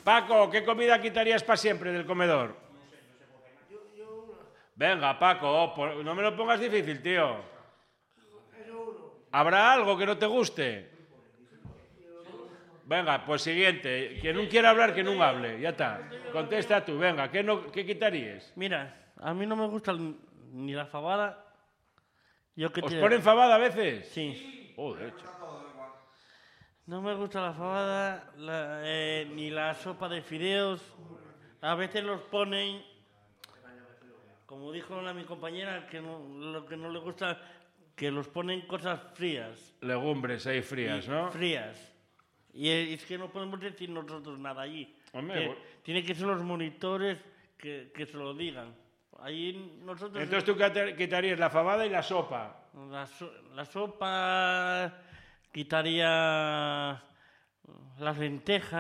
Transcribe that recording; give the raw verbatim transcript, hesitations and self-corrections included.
Paco, ¿qué comida quitarías para siempre del comedor? Venga, Paco, no me lo pongas difícil, tío. ¿Habrá algo que no te guste? Venga, pues siguiente. Quien no quiera hablar, que no hable. Ya está. Contesta tú. Venga, ¿qué, no, qué quitarías? Mira, a mí no me gusta ni la fabada. Yo que ¿Os te... ponen fabada a veces? Sí. Oh, de hecho. No me gusta la fabada, la, eh, ni la sopa de fideos. A veces los ponen, como dijo la, mi compañera, que no, lo que no le gusta, que los ponen cosas frías. Legumbres ahí frías, y, ¿no? Frías. Y es que no podemos decir nosotros nada allí. Hombre, que, bueno. Tiene que ser los monitores que, que se lo digan. Allí nosotros... Entonces tú quitarías la fabada y la sopa. La, so, la sopa quitaría las lentejas.